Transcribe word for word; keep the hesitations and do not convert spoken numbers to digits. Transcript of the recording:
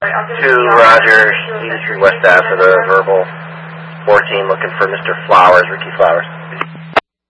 Two, Roger, eighty-three West Ave for the verbal. fourteen, looking for Mister Flowers, Ricky Flowers.